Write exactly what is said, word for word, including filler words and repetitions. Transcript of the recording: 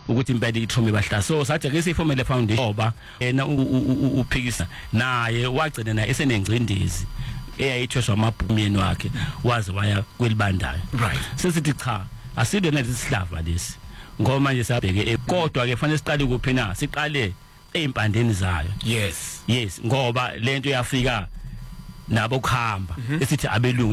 ukuthi impela iTrome bahlala so sathi ke sifomele foundation oba yena uphikisa naye wagcina naye esenengcindezi eyayithweshwa amabhumyeni wakhe waze waya kwelibandayo right sesithi cha aside nesihlava lesi ngoma nje sabheke kodwa ke fanele siqale kuphi na siqale eimpandeni zayo yes yes ngoba lento yafika nabo khamba esithi abelungu